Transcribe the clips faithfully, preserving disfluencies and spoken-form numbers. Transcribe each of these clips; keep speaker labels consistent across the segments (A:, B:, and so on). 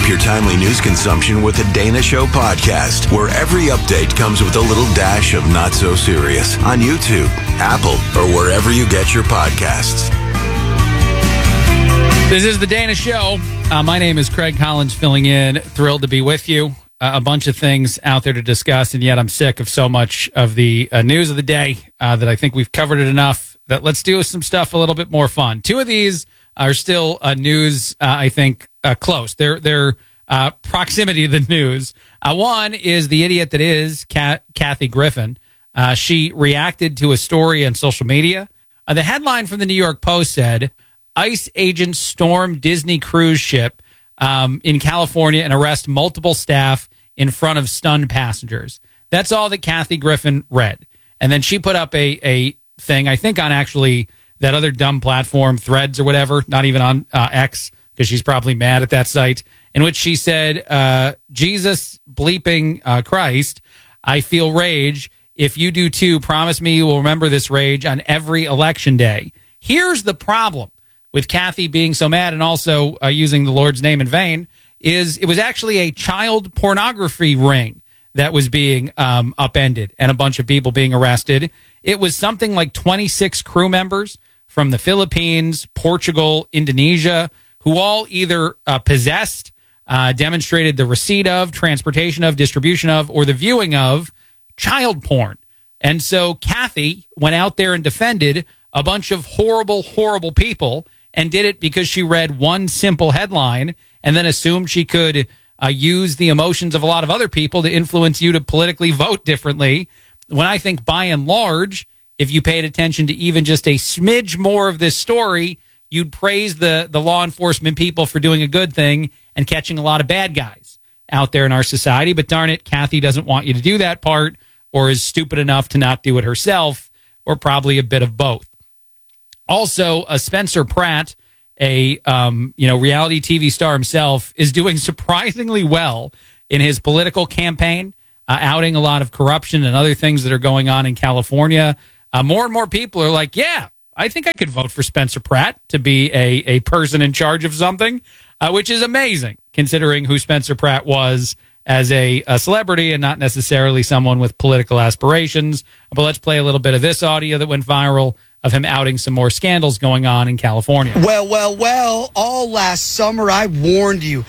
A: your timely news consumption with the Dana Show podcast, where every update comes with a little dash of not so serious on YouTube, Apple, or wherever you get your podcasts.
B: This is the Dana Show. Uh, my name is Craig Collins, filling in. Thrilled to be with you. Uh, a bunch of things out there to discuss, and yet I'm sick of so much of the uh, news of the day uh, that I think we've covered it enough. That let's do some stuff a little bit more fun. Two of these are still uh, news, uh, I think, uh, close. They're, they're uh, proximity to the news. Uh, one is the idiot that is Kat- Kathy Griffin. Uh, she reacted to a story on social media. Uh, the headline from the New York Post said, ICE agents storm Disney cruise ship um, in California and arrest multiple staff in front of stunned passengers. That's all that Kathy Griffin read. And then she put up a, a thing, I think on actually that other dumb platform, Threads or whatever, not even on uh, X, because she's probably mad at that site, in which she said, uh, Jesus bleeping uh, Christ, I feel rage. If you do too, promise me you will remember this rage on every election day. Here's the problem with Kathy being so mad and also uh, using the Lord's name in vain, is it was actually a child pornography ring that was being um, upended and a bunch of people being arrested. It was something like twenty-six crew members from the Philippines, Portugal, Indonesia, who all either uh, possessed, uh, demonstrated the receipt of, transportation of, distribution of, or the viewing of child porn. And so Kathy went out there and defended a bunch of horrible, horrible people and did it because she read one simple headline and then assumed she could uh, use the emotions of a lot of other people to influence you to politically vote differently. When I think by and large, if you paid attention to even just a smidge more of this story, you'd praise the, the law enforcement people for doing a good thing and catching a lot of bad guys out there in our society. But darn it, Kathy doesn't want you to do that part, or is stupid enough to not do it herself, or probably a bit of both. Also, uh, Spencer Pratt, a um, you know reality T V star himself, is doing surprisingly well in his political campaign, uh, outing a lot of corruption and other things that are going on in California. Uh, more and more people are like, yeah, I think I could vote for Spencer Pratt to be a, a person in charge of something, uh, which is amazing considering who Spencer Pratt was as a, a celebrity and not necessarily someone with political aspirations. But let's play a little bit of this audio that went viral of him outing some more scandals going on in California.
C: Well, well, well, all last summer I warned you,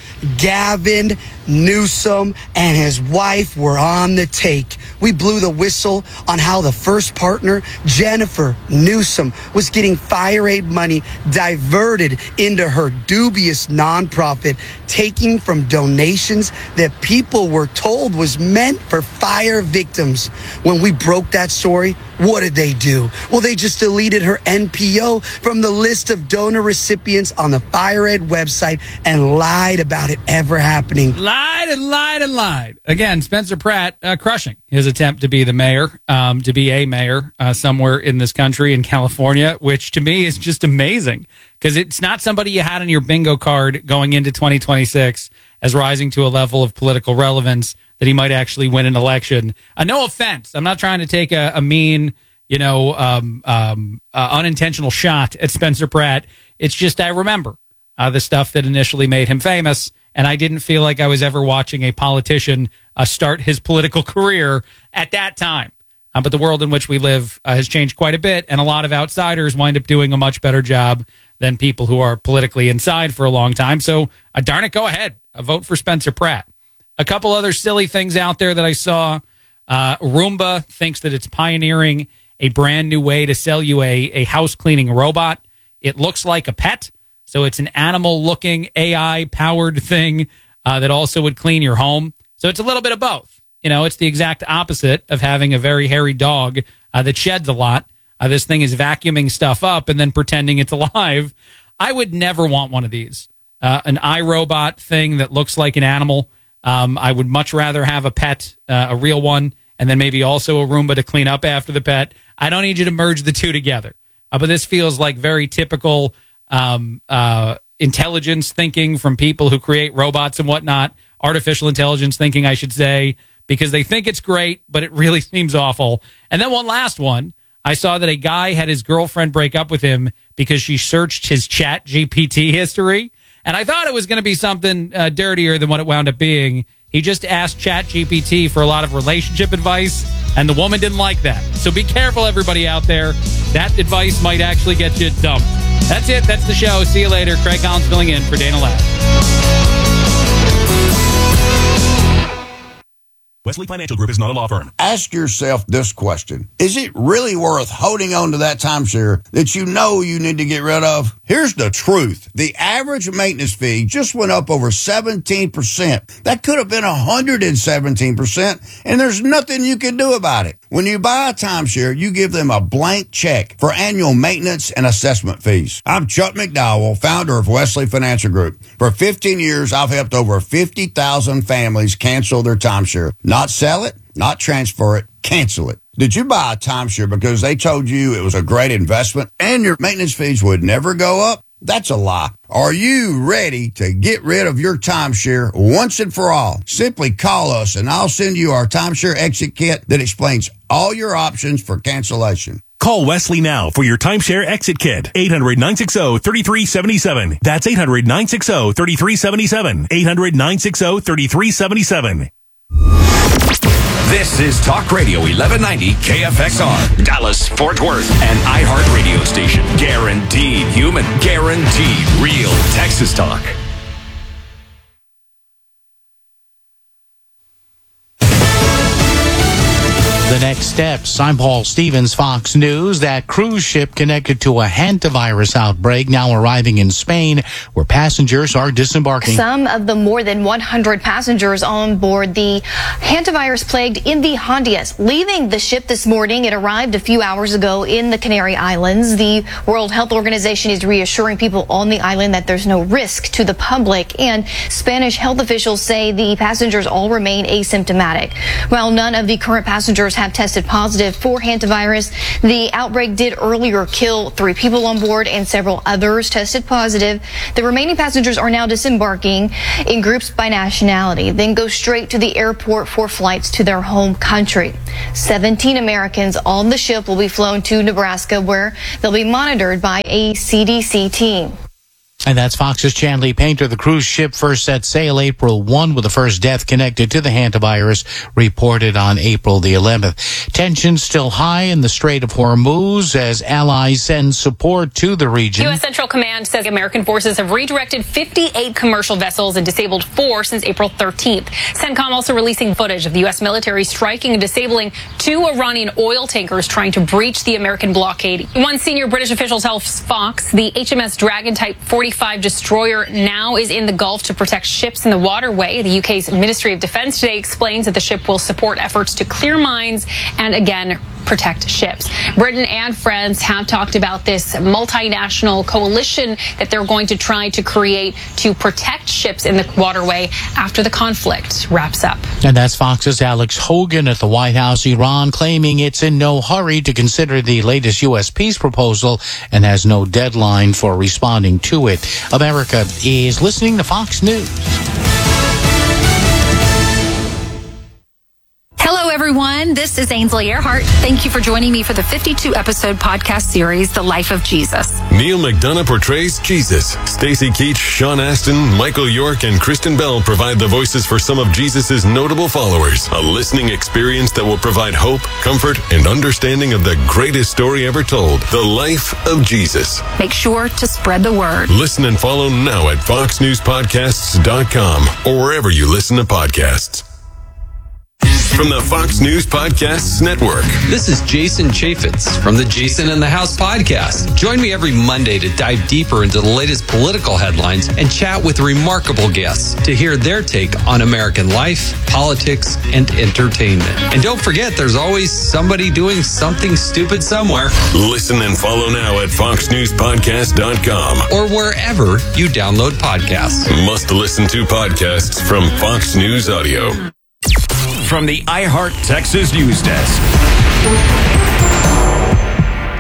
C: Gavin Newsom and his wife were on the take. We blew the whistle on how the first partner, Jennifer Newsom, was getting fire aid money diverted into her dubious nonprofit, taking from donations that people were told was meant for fire victims. When we broke that story, what did they do? Well, they just deleted her N P O from the list of donor recipients on the FireAid website and lied about it ever happening.
B: Lied and lied and lied. Again, Spencer Pratt uh, crushing his attempt to be the mayor, um, to be a mayor uh, somewhere in this country in California, which to me is just amazing because it's not somebody you had on your bingo card going into twenty twenty-six as rising to a level of political relevance that he might actually win an election. Uh, no offense. I'm not trying to take a, a mean, you know, um, um, uh, unintentional shot at Spencer Pratt. It's just I remember uh, the stuff that initially made him famous, and I didn't feel like I was ever watching a politician uh, start his political career at that time. Uh, but the world in which we live uh, has changed quite a bit, and a lot of outsiders wind up doing a much better job than people who are politically inside for a long time. So, uh, darn it, go ahead. Uh, vote for Spencer Pratt. A couple other silly things out there that I saw. Uh, Roomba thinks that it's pioneering a brand new way to sell you a, a house cleaning robot. It looks like a pet, so it's an animal-looking A I-powered thing uh, that also would clean your home. So it's a little bit of both. You know, it's the exact opposite of having a very hairy dog uh, that sheds a lot. Uh, this thing is vacuuming stuff up and then pretending it's alive. I would never want one of these. Uh, an iRobot thing that looks like an animal. Um, I would much rather have a pet, uh, a real one, and then maybe also a Roomba to clean up after the pet. I don't need you to merge the two together. Uh, but this feels like very typical um, uh, intelligence thinking from people who create robots and whatnot, artificial intelligence thinking, I should say, because they think it's great, but it really seems awful. And then one last one. I saw that a guy had his girlfriend break up with him because she searched his Chat G P T history. And I thought it was going to be something uh, dirtier than what it wound up being. He just asked ChatGPT for a lot of relationship advice, and the woman didn't like that. So be careful, everybody out there. That advice might actually get you dumped. That's it. That's the show. See you later. Craig Collins filling in for Dana Ladd.
D: Wesley Financial Group is not a law firm.
E: Ask yourself this question. Is it really worth holding on to that timeshare that you know you need to get rid of? Here's the truth. The average maintenance fee just went up over seventeen percent. That could have been one hundred seventeen percent, and there's nothing you can do about it. When you buy a timeshare, you give them a blank check for annual maintenance and assessment fees. I'm Chuck McDowell, founder of Wesley Financial Group. For fifteen years, I've helped over fifty thousand families cancel their timeshare. Not sell it, not transfer it, cancel it. Did you buy a timeshare because they told you it was a great investment and your maintenance fees would never go up? That's a lie. Are you ready to get rid of your timeshare once and for all? Simply call us and I'll send you our timeshare exit kit that explains all your options for cancellation.
D: Call Wesley now for your timeshare exit kit. eight hundred, nine six zero, three three seven seven. That's eight hundred, nine six zero, three three seven seven. eight hundred, nine six zero, three three seven seven.
F: This is Talk Radio eleven ninety K F X R, Dallas, Fort Worth, an iHeart radio station. Guaranteed human, guaranteed real Texas talk.
G: The next steps. I'm Paul Stevens, Fox News. That cruise ship connected to a hantavirus outbreak now arriving in Spain, where passengers are disembarking.
H: Some of the more than one hundred passengers on board the hantavirus-plagued Invi Hondias leaving the ship this morning. It arrived a few hours ago in the Canary Islands. The World Health Organization is reassuring people on the island that there's no risk to the public, and Spanish health officials say the passengers all remain asymptomatic. While none of the current passengers have tested positive for hantavirus, the outbreak did earlier kill three people on board and several others tested positive. The remaining passengers are now disembarking in groups by nationality, then go straight to the airport for flights to their home country. seventeen Americans on the ship will be flown to Nebraska, where they'll be monitored by a C D C team.
G: And that's Fox's Chanley Painter. The cruise ship first set sail April first, with the first death connected to the hantavirus reported on April the eleventh. Tensions still high in the Strait of Hormuz as allies send support to the region.
I: U S Central Command says American forces have redirected fifty-eight commercial vessels and disabled four since April thirteenth. CENTCOM also releasing footage of the U S military striking and disabling two Iranian oil tankers trying to breach the American blockade. One senior British official tells Fox the H M S Dragon Type forty-five destroyer now is in the Gulf to protect ships in the waterway. The U K's Ministry of Defense today explains that the ship will support efforts to clear mines and again protect ships. Britain and France have talked about this multinational coalition that they're going to try to create to protect ships in the waterway after the conflict wraps up.
G: And that's Fox's Alex Hogan at the White House. Iran claiming it's in no hurry to consider the latest U S peace proposal and has no deadline for responding to it. America is listening to Fox News.
J: Hello, everyone. This is Ainsley Earhart. Thank you for joining me for the fifty-two episode podcast series, The Life of Jesus.
K: Neil McDonough portrays Jesus. Stacey Keach, Sean Astin, Michael York, and Kristen Bell provide the voices for some of Jesus' notable followers. A listening experience that will provide hope, comfort, and understanding of the greatest story ever told, The Life of Jesus.
J: Make sure to spread the word.
K: Listen and follow now at fox news podcasts dot com or wherever you listen to podcasts. From the Fox News Podcasts Network.
L: This is Jason Chaffetz from the Jason in the House podcast. Join me every Monday to dive deeper into the latest political headlines and chat with remarkable guests to hear their take on American life, politics, and entertainment. And don't forget, there's always somebody doing something stupid somewhere.
K: Listen and follow now at fox news podcast dot com
L: or wherever you download podcasts.
K: Must listen to podcasts from Fox News Audio.
F: From the iHeart Texas News Desk.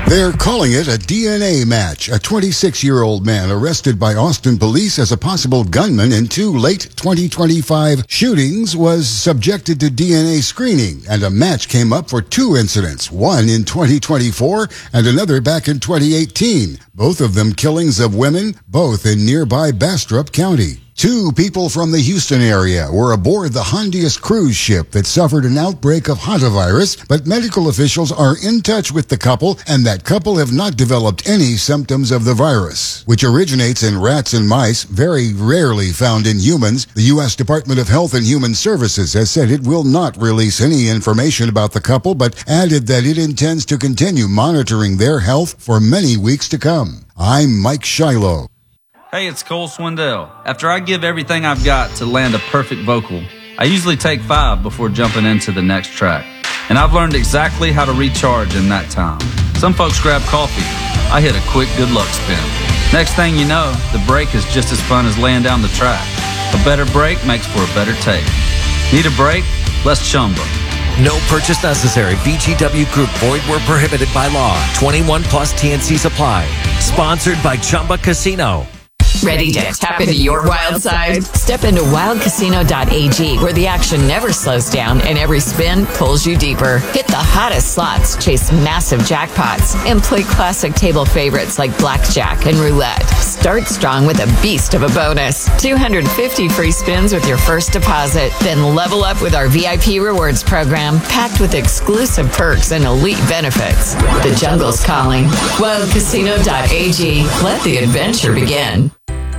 M: They're calling it a D N A match. A twenty-six-year-old man arrested by Austin police as a possible gunman in two late twenty twenty-five shootings was subjected to D N A screening, and a match came up for two incidents, one in twenty twenty-four and another back in twenty eighteen, both of them killings of women, both in nearby Bastrop County. Two people from the Houston area were aboard the Hondias cruise ship that suffered an outbreak of hantavirus, but medical officials are in touch with the couple, and that couple have not developed any symptoms of the virus, which originates in rats and mice, very rarely found in humans. The U S Department of Health and Human Services has said it will not release any information about the couple, but added that it intends to continue monitoring their health for many weeks to come. I'm Mike Shiloh.
N: Hey, it's Cole Swindell. After I give everything I've got to land a perfect vocal, I usually take five before jumping into the next track. And I've learned exactly how to recharge in that time. Some folks grab coffee. I hit a quick good luck spin. Next thing you know, the break is just as fun as laying down the track. A better break makes for a better take. Need a break? Let's chumba.
O: No purchase necessary. V G W Group. Void where prohibited by law. twenty-one plus T N C Supply. Sponsored by Chumba Casino.
P: Ready to tap into your wild side? Step into wild casino dot a g, where the action never slows down and every spin pulls you deeper. Hit the hottest slots, chase massive jackpots, and play classic table favorites like blackjack and roulette. Start strong with a beast of a bonus. two hundred fifty free spins with your first deposit. Then level up with our V I P rewards program, packed with exclusive perks and elite benefits. The jungle's calling. wild casino dot a g. Let the adventure begin.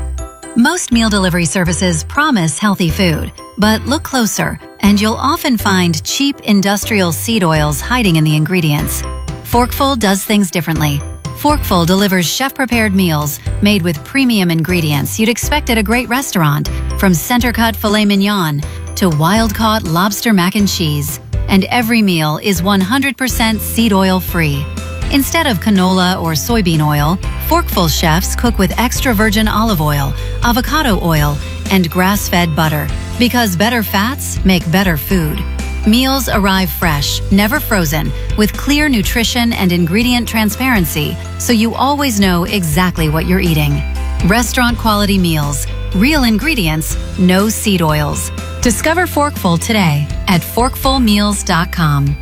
Q: Most meal delivery services promise healthy food, but look closer and you'll often find cheap industrial seed oils hiding in the ingredients. Forkful does things differently. Forkful delivers chef-prepared meals made with premium ingredients you'd expect at a great restaurant, from center-cut filet mignon to wild-caught lobster mac and cheese. And every meal is one hundred percent seed oil free. Instead of canola or soybean oil, Forkful chefs cook with extra virgin olive oil, avocado oil, and grass-fed butter, because better fats make better food. Meals arrive fresh, never frozen, with clear nutrition and ingredient transparency, so you always know exactly what you're eating. Restaurant-quality meals, real ingredients, no seed oils. Discover Forkful today at forkful meals dot com.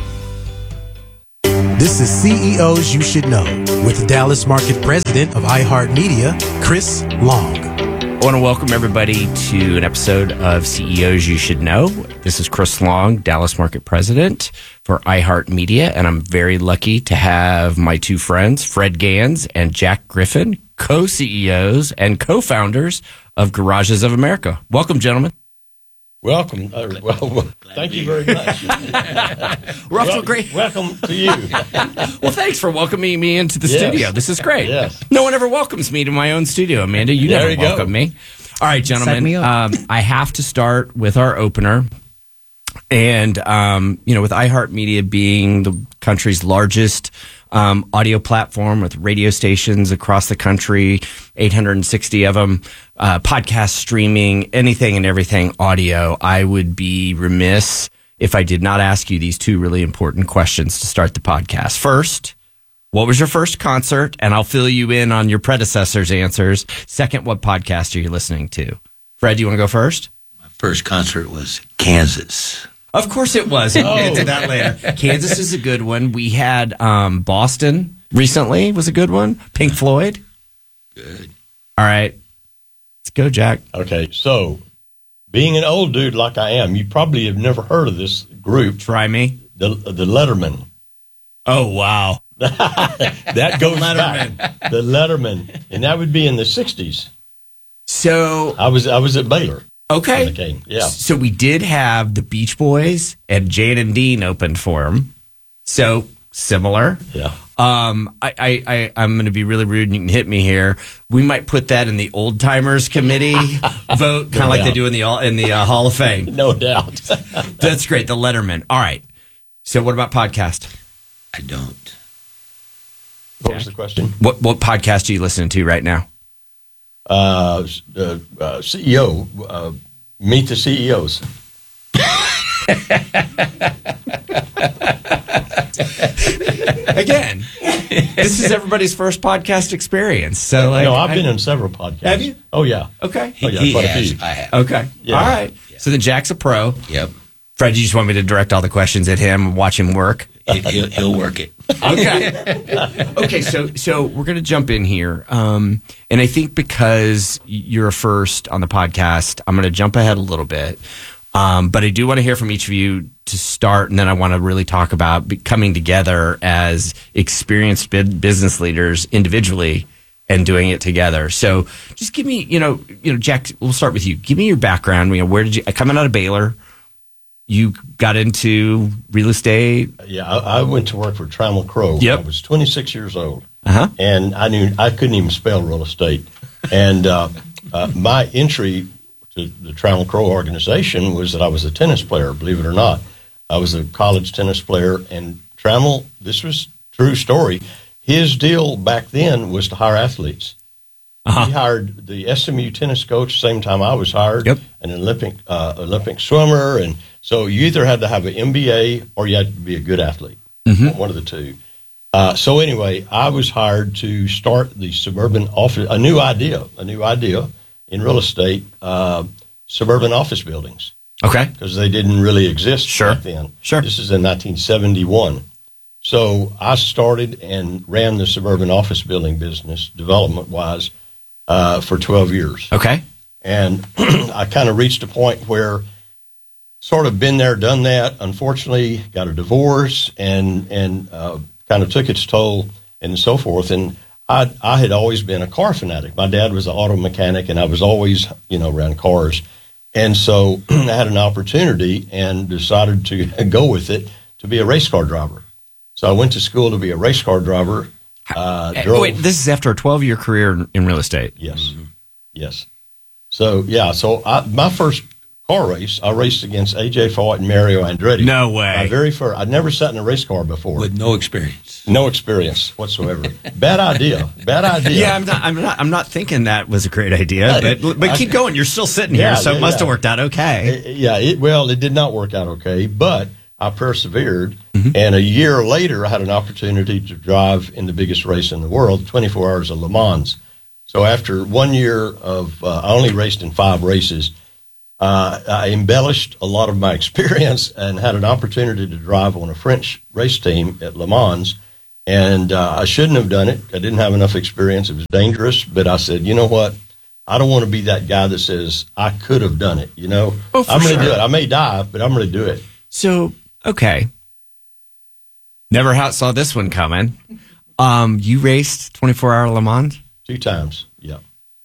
R: This is C E Os You Should Know with Dallas Market President of iHeartMedia, Chris Long.
S: I want to welcome everybody to an episode of C E Os You Should Know. This is Chris Long, Dallas Market President for iHeartMedia, and I'm very lucky to have my two friends, Fred Gans and Jack Griffin, co-C E Os and co-founders of Garages of America. Welcome, gentlemen.
T: Welcome. Uh, well, thank you very much.
S: We're off to a great
T: welcome to you.
S: Well, thanks for welcoming me into the
T: yes.
S: studio. This is great.
T: Yes.
S: No one ever welcomes me to my own studio, Amanda. You
T: there
S: never
T: you
S: welcome
T: go.
S: me. All right, gentlemen. Um, I have to start with our opener. And, um, you know, with iHeartMedia being the country's largest um, audio platform with radio stations across the country, eight hundred sixty of them, uh, podcast streaming, anything and everything audio, I would be remiss if I did not ask you these two really important questions to start the podcast. First, what was your first concert? And I'll fill you in on your predecessor's answers. Second, what podcast are you listening to? Fred, do you want to go first?
U: My first concert was Kansas.
S: Of course it was. We'll get to that later. Kansas is a good one. We had um, Boston recently was a good one. Pink Floyd.
U: Good.
S: All right. Let's go, Jack.
T: Okay, so being an old dude like I am, you probably have never heard of this group.
S: Try me.
T: The the Letterman.
S: Oh, wow.
T: That goes
S: Letterman.
T: back. The Letterman. And that would be in the sixties.
S: So
T: I was I was at Baylor.
S: Okay.
T: When it came. Yeah.
S: So we did have the Beach Boys and Jan and Dean opened for them. So similar.
T: Yeah.
S: Um, I, I, I, I'm going to be really rude and you can hit me here. We might put that in the old timers committee vote, kind of
T: No
S: like
T: doubt.
S: they do in the in the uh, Hall of Fame.
T: No doubt.
S: That's great. The Letterman. All right. So what about podcast?
U: I don't.
T: What was the question?
S: What what podcast are you listening to right now?
T: Uh, uh, uh, C E O. Uh, meet the C E Os.
S: Again, this is everybody's first podcast experience. So, like,
T: no, I've
S: I,
T: been in several podcasts.
S: Have you?
T: Oh yeah.
S: Okay.
T: Oh, yeah,
U: He
T: quite a
U: has.
T: few.
U: I have.
S: Okay.
T: Yeah.
S: All right. So then Jack's a pro.
U: Yep.
S: Fred, you just want me to direct all the questions at him and watch him work?
U: He'll, he'll work it.
S: Okay. Okay. So, so we're going to jump in here. Um, and I think because you're a first on the podcast, I'm going to jump ahead a little bit. Um, but I do want to hear from each of you to start. And then I want to really talk about be- coming together as experienced bid- business leaders individually and doing it together. So just give me, you know, you know, Jack, we'll start with you. Give me your background. You know, where did you, coming out of Baylor, you got into real estate?
T: Yeah, I, I went to work for Trammell Crow.
S: Yep.
T: I was twenty-six years old,
S: uh-huh.
T: and I knew I couldn't even spell real estate. And uh, uh, my entry to the Trammell Crow organization was that I was a tennis player. Believe it or not, I was a college tennis player. And Trammell, this was a true story. His deal back then was to hire athletes. Uh-huh. He hired the S M U tennis coach same time I was hired,
S: yep.
T: an Olympic uh, Olympic swimmer, and so you either had to have an M B A or you had to be a good athlete, mm-hmm. one of the two. Uh, so anyway, I was hired to start the suburban office, a new idea, a new idea in real estate, uh, suburban office buildings.
S: Okay,
T: because they didn't really exist
S: sure.
T: back then.
S: Sure,
T: this is in nineteen seventy-one. So I started and ran the suburban office building business development wise. Uh, for twelve years.
S: Okay.
T: And I kind of reached a point where sort of been there, done that. Unfortunately, got a divorce and and uh, kind of took its toll and so forth. And I I had always been a car fanatic. My dad was an auto mechanic, and I was always, you know, around cars. And so I had an opportunity and decided to go with it to be a race car driver. So I went to school to be a race car driver. Uh, drove.
S: Wait, this is after a twelve-year career in real estate.
T: Yes, mm-hmm. yes. So yeah, so I, my first car race, I raced against A J Foyt and Mario Andretti.
S: No way.
T: My very first. I'd never sat in a race car before
U: with no experience.
T: No experience whatsoever. Bad idea. Bad idea.
S: Yeah, I'm not. I'm not. I'm not thinking that was a great idea. But but keep going. You're still sitting here,
T: yeah,
S: so
T: yeah,
S: it must
T: yeah.
S: have worked out okay.
T: It, yeah. It, well, it did not work out okay, but I persevered,
S: mm-hmm.
T: and a year later, I had an opportunity to drive in the biggest race in the world, twenty-four Hours of Le Mans. So after one year of, uh, I only raced in five races, uh, I embellished a lot of my experience and had an opportunity to drive on a French race team at Le Mans. And uh, I shouldn't have done it. I didn't have enough experience. It was dangerous. But I said, you know what? I don't want to be that guy that says, I could have done it. You know,
S: oh,
T: I'm going to
S: sure.
T: do it. I may die, but I'm going to do it.
S: So, okay. Never ha- saw this one coming. Um, you raced twenty-four hour Le Mans?
T: Two times, yeah.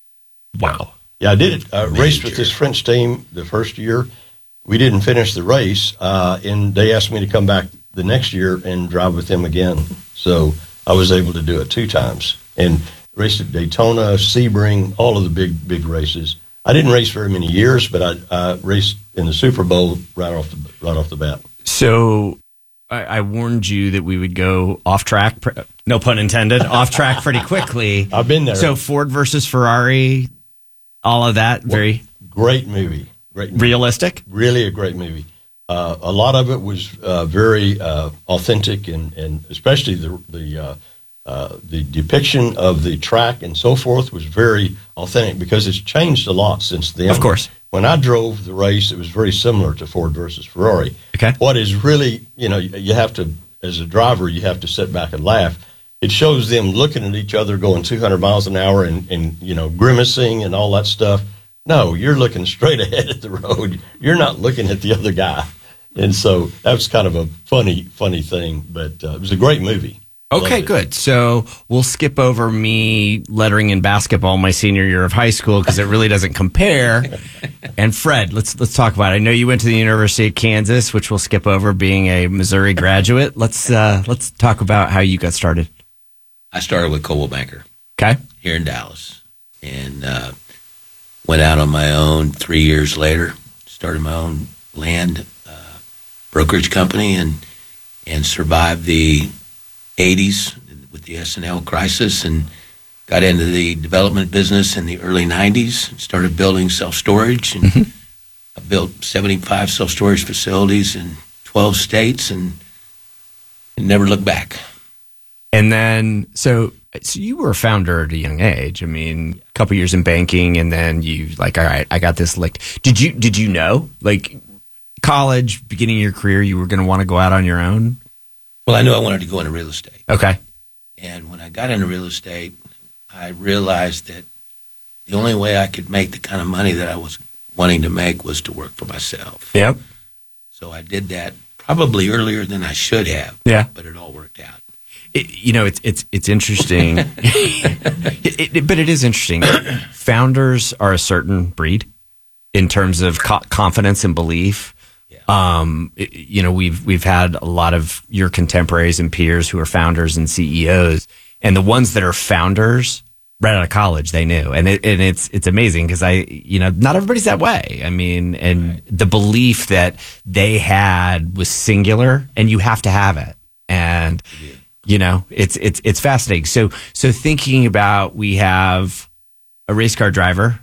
S: Wow.
T: Yeah, I did it. I raced with this French team the first year. We didn't finish the race, uh, and they asked me to come back the next year and drive with them again. So I was able to do it two times. And raced at Daytona, Sebring, all of the big, big races. I didn't race very many years, but I, I raced in the Super Bowl right off the, right off the bat.
S: So I, I warned you that we would go off track, pr- no pun intended, off track pretty quickly.
T: I've been there.
S: So Ford versus Ferrari, all of that, very
T: great movie. Great movie.
S: Realistic?
T: Really a great movie. Uh, a lot of it was uh, very uh, authentic, and, and especially the the uh, uh, the depiction of the track and so forth was very authentic because it's changed a lot since then.
S: Of course.
T: When I drove the race, it was very similar to Ford versus Ferrari.
S: Okay.
T: What is really, you know, you have to, as a driver, you have to sit back and laugh. It shows them looking at each other going two hundred miles an hour and, and, you know, grimacing and all that stuff. No, you're looking straight ahead at the road. You're not looking at the other guy. And so that was kind of a funny, funny thing, but uh, it was a great movie.
S: Okay, good. So we'll skip over me lettering in basketball my senior year of high school because it really doesn't compare. And Fred, let's let's talk about it. I know you went to the University of Kansas, which we'll skip over, being a Missouri graduate. Let's uh, let's talk about how you got started.
U: I started with Coldwell Banker.
S: Okay.
U: Here in Dallas. And uh, went out on my own three years later, started my own land uh, brokerage company and and survived the eighties with the S and L crisis and got into the development business in the early nineties and started building self-storage. And mm-hmm. I built seventy-five self-storage facilities in twelve states and and never looked back.
S: And then, so so you were a founder at a young age. I mean, a couple years in banking, and then you like, all right, I got this licked. Did you did you know, like, college, beginning of your career, you were going to want to go out on your own?
U: Well, I knew I wanted to go into real estate.
S: Okay.
U: And when I got into real estate, I realized that the only way I could make the kind of money that I was wanting to make was to work for myself.
S: Yep.
U: So I did that probably earlier than I should have.
S: Yeah.
U: But it all worked out.
S: It, you know, it's it's it's interesting, it, it, but it is interesting. Founders are a certain breed in terms of co- confidence and belief. Yeah. Um, it, you know, we've we've had a lot of your contemporaries and peers who are founders and C E Os, and the ones that are founders right out of college, they knew, and it, and it's it's amazing because I, you know, not everybody's that way. I mean, and right. the belief that they had was singular, and you have to have it, and. Yeah. You know, it's it's it's fascinating. So so thinking about, we have a race car driver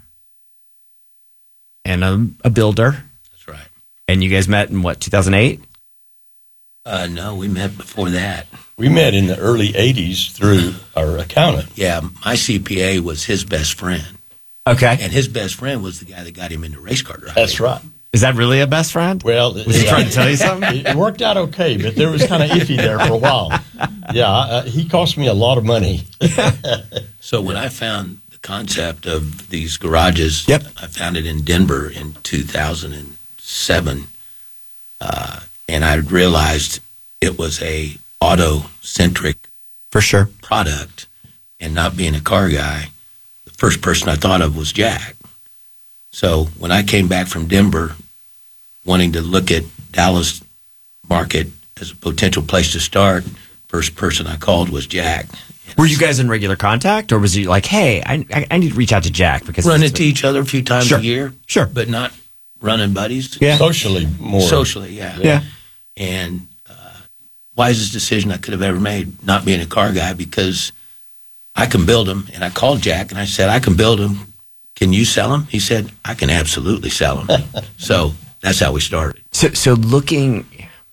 S: and a, a builder.
U: That's right.
S: And you guys met in what, two thousand eight?
U: Uh, no, we met before that.
T: We met in the early eighties through our accountant.
U: Yeah, my C P A was his best friend.
S: Okay.
U: And his best friend was the guy that got him into race car driving.
T: That's right.
S: Is that really a best friend?
T: Well,
S: was he trying to tell you something?
T: It worked out okay, but there was kind of iffy there for a while. Yeah, uh, he cost me a lot of money.
U: So when I found the concept of these garages,
S: yep.
U: I found it in Denver in two thousand seven, uh, and I realized it was a auto-centric
S: for sure
U: product, and not being a car guy, the first person I thought of was Jack. So when I came back from Denver, wanting to look at Dallas market as a potential place to start, first person I called was Jack.
S: Were you guys in regular contact, or was he like, hey, I, I, I need to reach out to Jack? Because
U: run into each other a few times
S: sure.
U: a year.
S: Sure.
U: But not running buddies.
S: Yeah.
T: Socially more.
U: Socially, yeah.
S: Yeah.
U: And uh, wisest decision I could have ever made, not being a car guy, because I can build them. And I called Jack and I said, I can build them. Can you sell them? He said, I can absolutely sell them. So that's how we started.
S: So, so looking,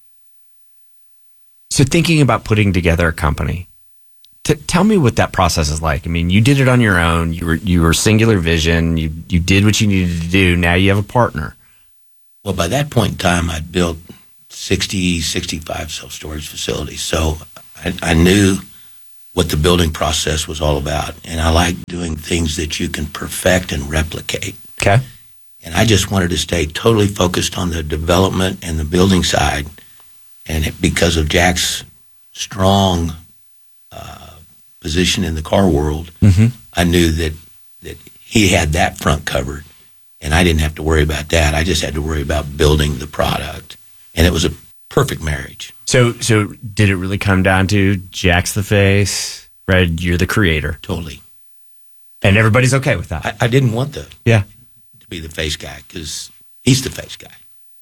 S: so thinking about putting together a company, t- tell me what that process is like. I mean, you did it on your own. You were, you were singular vision. You, you did what you needed to do. Now you have a partner.
U: Well, by that point in time, I'd built sixty, sixty-five self-storage facilities. So I, I knew what the building process was all about. And I like doing things that you can perfect and replicate.
S: Okay.
U: And I just wanted to stay totally focused on the development and the building side. And it, because of Jack's strong uh, position in the car world,
S: mm-hmm.
U: I knew that, that he had that front covered. And I didn't have to worry about that. I just had to worry about building the product. And it was a perfect marriage.
S: So, so did it really come down to Jack's the face, Fred, you're the creator?
U: Totally.
S: And everybody's okay with that?
U: I, I didn't want the
S: yeah
U: to be the face guy, because he's the face guy.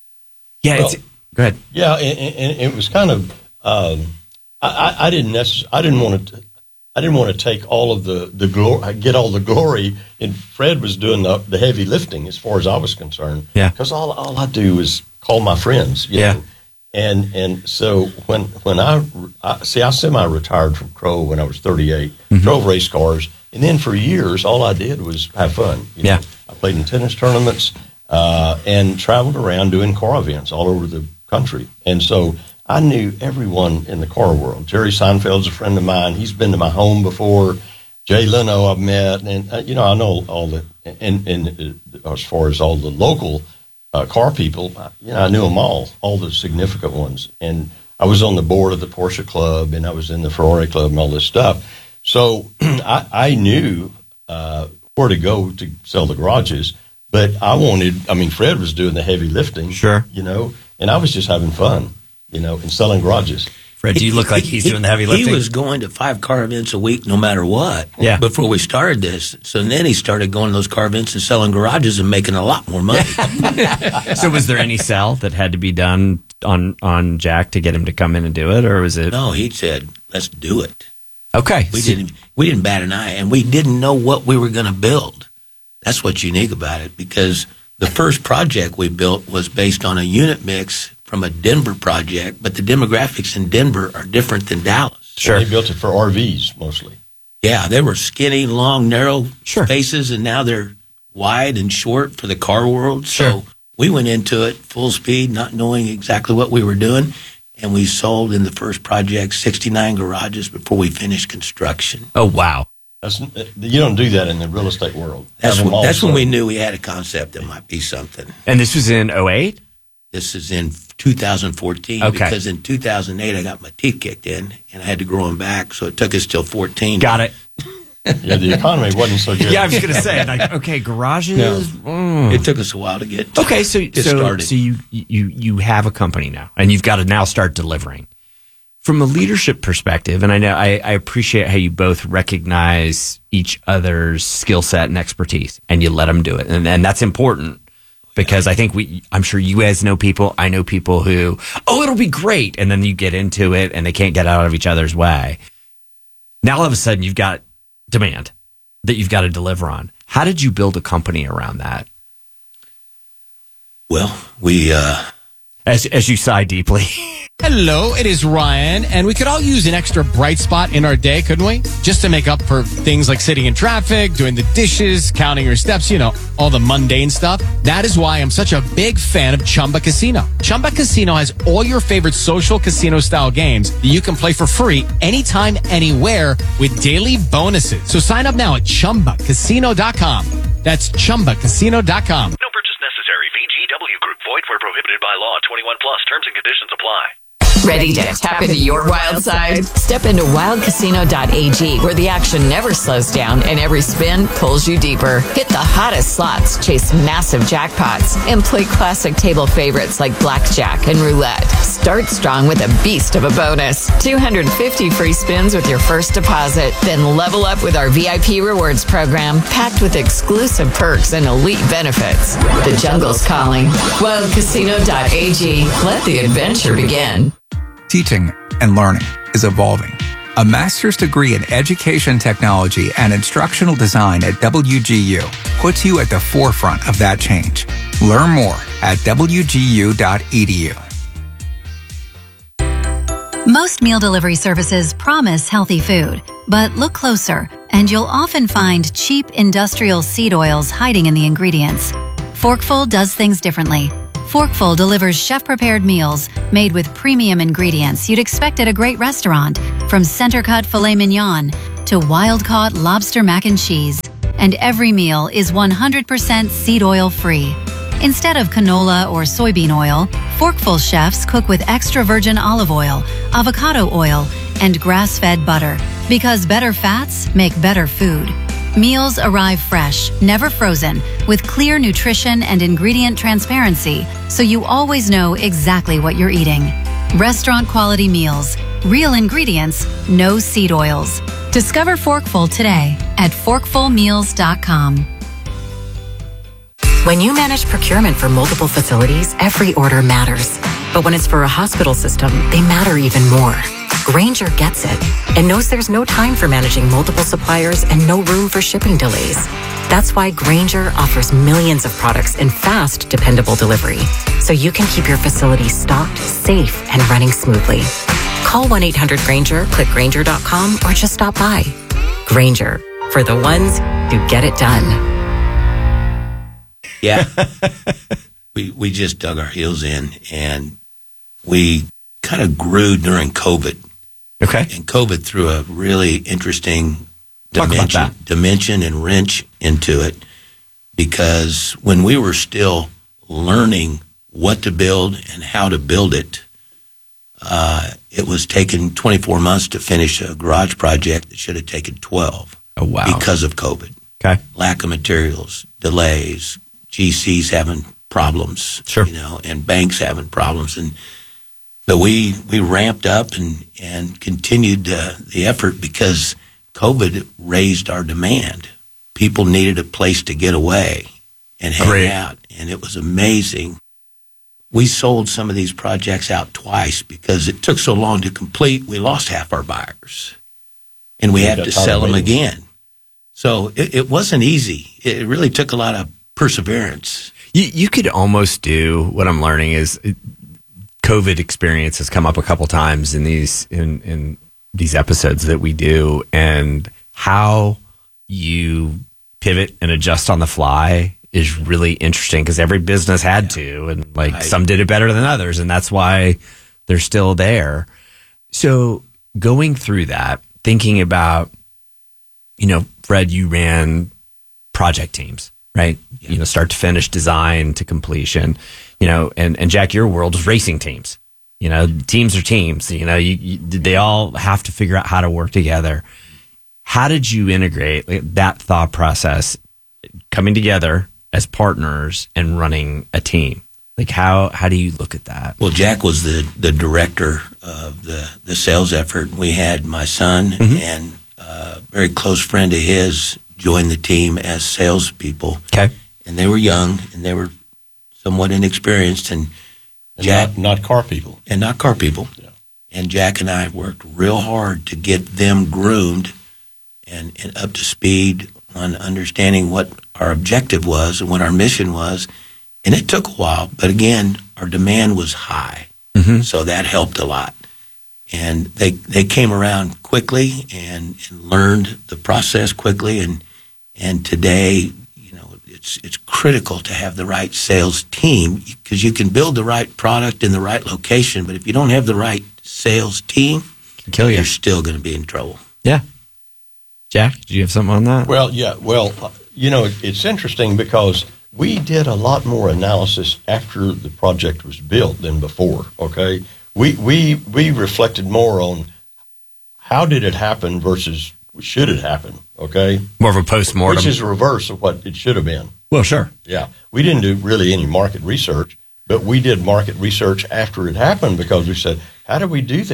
S: Yeah,
T: well,
S: it's, go ahead.
T: Yeah, and, and it was kind of um, I, I didn't necessarily I didn't want to I didn't want to take all of the the glory, get all the glory, and Fred was doing the, the heavy lifting as far as I was concerned.
S: Yeah,
T: because all all I do is call my friends. You
S: yeah.
T: know? And and so when when I, I see I semi-retired from Crow when I was thirty-eight, mm-hmm. drove race cars, and then for years all I did was have fun. You know?
S: Yeah,
T: I played in tennis tournaments uh, and traveled around doing car events all over the country, and so I knew everyone in the car world. Jerry Seinfeld's a friend of mine. He's been to my home before. Jay Leno I've met, and uh, you know I know all the and and uh, as far as all the local. Uh, car people, you know, I knew them all, all the significant ones. And I was on the board of the Porsche Club, and I was in the Ferrari Club and all this stuff. So I, I knew uh, where to go to sell the garages, but I wanted, I mean, Fred was doing the heavy lifting.
S: Sure.
T: You know, and I was just having fun, you know, and selling garages.
S: Fred, do you look like he's
U: he,
S: doing the heavy lifting?
U: He was going to five car events a week no matter what
S: yeah.
U: before we started this. So then he started going to those car events and selling garages and making a lot more money.
S: So was there any sell that had to be done on, on Jack to get him to come in and do it, or was it?
U: No, he said, let's do it.
S: Okay.
U: We didn't we didn't bat an eye, and we didn't know what we were going to build. That's what's unique about it, because the first project we built was based on a unit mix from a Denver project, but the demographics in Denver are different than Dallas.
T: Sure. They built it for R Vs mostly.
U: Yeah, they were skinny, long, narrow sure. spaces, and now they're wide and short for the car world. So sure. we went into it full speed, not knowing exactly what we were doing, and we sold in the first project sixty-nine garages before we finished construction.
S: Oh, wow.
T: That's, you don't do that in the real estate world.
U: That's, when, that's when we knew we had a concept that might be something.
S: And this was in oh eight?
U: This is in two thousand fourteen,
S: okay.
U: because in two thousand eight I got my teeth kicked in, and I had to grow them back, so it took us till fourteen.
S: Got it.
T: Yeah, the economy wasn't so good.
S: Yeah, I was going to say, like, okay, garages.
U: No.
S: Mm.
U: It took us a while to get to
S: okay. So,
U: get
S: so,
U: started.
S: so you you you have a company now, and you've got to now start delivering. From a leadership perspective, and I know I, I appreciate how you both recognize each other's skill set and expertise, and you let them do it, and and that's important. Because I think we, I'm sure you guys know people, I know people who, oh, it'll be great. And then you get into it and they can't get out of each other's way. Now all of a sudden you've got demand that you've got to deliver on. How did you build a company around that?
U: Well, we, uh,
S: as, as you sigh deeply.
A: Hello, it is Ryan, and we could all use an extra bright spot in our day, couldn't we? Just to make up for things like sitting in traffic, doing the dishes, counting your steps, you know, all the mundane stuff. That is why I'm such a big fan of Chumba Casino. Chumba Casino has all your favorite social casino-style games that you can play for free anytime, anywhere with daily bonuses. So sign up now at chumba casino dot com. That's chumba casino dot com.
V: No purchase necessary. V G W Group. Void where prohibited by law. twenty-one plus. Terms and conditions apply.
P: Ready to tap into your wild side? Step into wild casino dot a g, where the action never slows down and every spin pulls you deeper. Hit the hottest slots, chase massive jackpots, and play classic table favorites like blackjack and roulette. Start strong with a beast of a bonus. two hundred fifty free spins with your first deposit. Then level up with our V I P rewards program, packed with exclusive perks and elite benefits. The jungle's calling. wild casino dot a g. Let the adventure begin.
W: Teaching and learning is evolving. A master's degree in education technology and instructional design at W G U puts you at the forefront of that change. Learn more at w g u dot e d u.
Q: Most meal delivery services promise healthy food, but look closer, and you'll often find cheap industrial seed oils hiding in the ingredients. Forkful does things differently. Forkful delivers chef-prepared meals made with premium ingredients you'd expect at a great restaurant, from center-cut filet mignon to wild-caught lobster mac and cheese. And every meal is one hundred percent seed oil free. Instead of canola or soybean oil, Forkful chefs cook with extra virgin olive oil, avocado oil, and grass-fed butter, because better fats make better food. Meals arrive fresh, never frozen, with clear nutrition and ingredient transparency, so you always know exactly what you're eating. Restaurant quality meals, real ingredients, no seed oils. Discover Forkful today at forkful meals dot com.
X: When you manage procurement for multiple facilities, every order matters. But when it's for a hospital system, they matter even more. Grainger gets it and knows there's no time for managing multiple suppliers and no room for shipping delays. That's why Grainger offers millions of products in fast, dependable delivery, so you can keep your facility stocked, safe, and running smoothly. Call one eight hundred Grainger, click Grainger dot com, or just stop by. Grainger, for the ones who get it done.
U: Yeah. we we just dug our heels in, and we kind of grew during COVID.
S: Okay.
U: And COVID threw a really interesting dimension, dimension and wrench into it, because when we were still learning what to build and how to build it, uh, it was taking twenty-four months to finish a garage project that should have taken twelve.
S: Oh, wow.
U: Because of COVID.
S: Okay.
U: Lack of materials, delays, G Cs having problems,
S: sure.
U: you know, and banks having problems. And But we, we ramped up and, and continued uh, the effort, because COVID raised our demand. People needed a place to get away and hang
S: Great.
U: out, and it was amazing. We sold some of these projects out twice because it took so long to complete. We lost half our buyers, and we
T: Yeah,
U: had to
T: that's how
U: sell
T: they
U: them
T: made it.
U: again. So it, it wasn't easy. It really took a lot of perseverance.
S: You, you could almost do what I'm learning is COVID experience has come up a couple times in these in in these episodes that we do, and how you pivot and adjust on the fly is really interesting because every business had yeah. to, and like right. some did it better than others, and that's why they're still there. So going through that, thinking about, you know, Fred, you ran project teams, right? Yeah. You know, start to finish, design to completion, you know, and, and Jack, your world is racing teams. You know, teams are teams, you know, you, you, they all have to figure out how to work together. How did you integrate that thought process, coming together as partners and running a team? Like how, how do you look at that?
U: Well, Jack was the, the director of the, the sales effort. We had my son mm-hmm. and a very close friend of his join the team as salespeople.
S: Okay.
U: And they were young and they were somewhat inexperienced, and,
T: and
U: Jack
T: not, not car people.
U: And not car people.
T: Yeah.
U: And Jack and I worked real hard to get them groomed and, and up to speed on understanding what our objective was and what our mission was. And it took a while, but again, our demand was high.
S: Mm-hmm.
U: So that helped a lot. And they they came around quickly and, and learned the process quickly. And and today, you know, it's it's critical to have the right sales team, because you can build the right product in the right location, but if you don't have the right sales team,
S: can kill you.
U: You're still going to be in trouble.
S: Yeah. Jack, did you have something on that?
T: Well, yeah. Well, you know, it's interesting because we did a lot more analysis after the project was built than before, okay? We we we reflected more on how did it happen versus should it happen, okay?
S: More of a post-mortem.
T: Which is a reverse of what it should have been.
S: Well, sure.
T: Yeah. We didn't do really any market research, but we did market research after it happened because we said, how do we do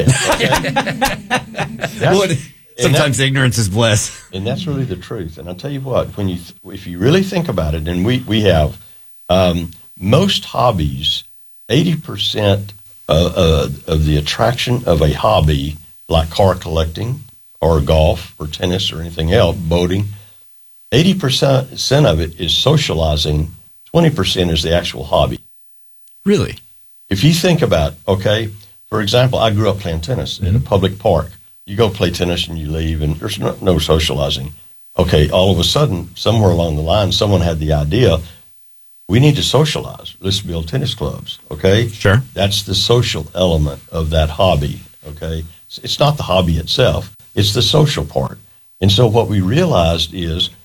T: that? Okay?
S: well, sometimes that, ignorance is bliss.
T: And that's really the truth. And I'll tell you what, when you if you really think about it, and we, we have, um, most hobbies, eighty percent uh, uh, of the attraction of a hobby, like car collecting or golf or tennis or anything else, boating, eighty percent of it is socializing, twenty percent is the actual hobby.
S: Really?
T: If you think about, okay, for example, I grew up playing tennis mm-hmm. in a public park. You go play tennis and you leave, and there's no, no socializing. Okay, all of a sudden, somewhere along the line, someone had the idea, we need to socialize. Let's build tennis clubs, okay?
S: Sure.
T: That's the social element of that hobby, okay? It's not the hobby itself. It's the social part. And so what we realized is